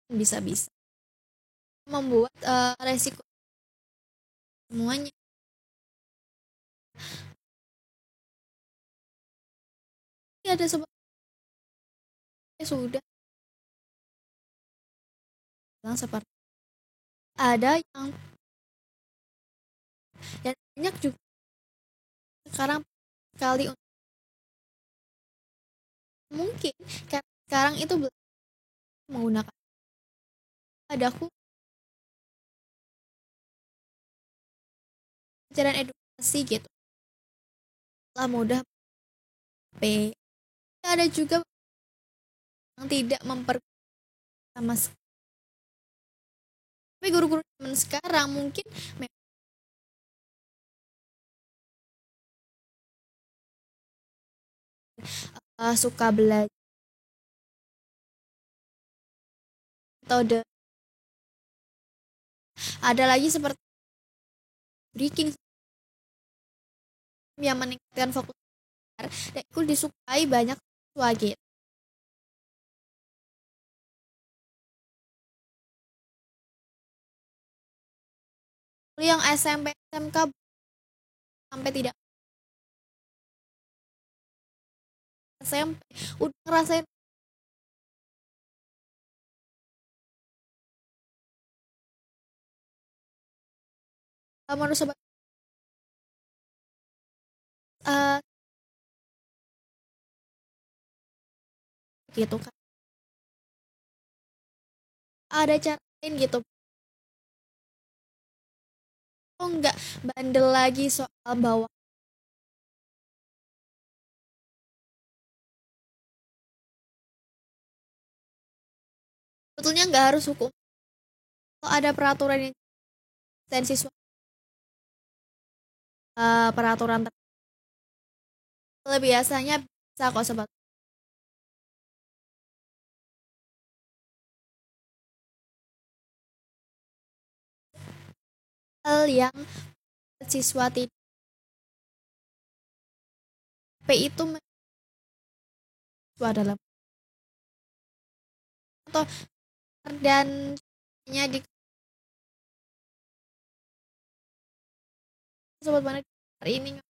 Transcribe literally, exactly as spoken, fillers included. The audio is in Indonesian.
bisa-bisa membuat, eee, resiko semuanya. Iya ada sebe ya sudah bilang seperti ada yang dan banyak juga sekarang sekali un mungkin karena sekarang itu belum menggunakan padaku ajaran edukasi gitu, lah mudah pe ada juga yang tidak memper sama sekali. Tapi guru-guru zaman sekarang mungkin memang uh, suka belajar metode. Ada lagi seperti breaking yang meningkatkan fokus dan itu disukai banyak siswa gitu. Yang S M P S M K sampai tidak S M P udah ngerasain menurut sobat uh, gitu kan ada cara lain gitu. Oh enggak bandel lagi soal bawa sebetulnya nggak harus hukum kalau ada peraturan yang dan siswa uh, peraturan lebih biasanya bisa kok sobat hal yang siswa tidak P itu siswa dalam atau dan nya di sobat mana hari ini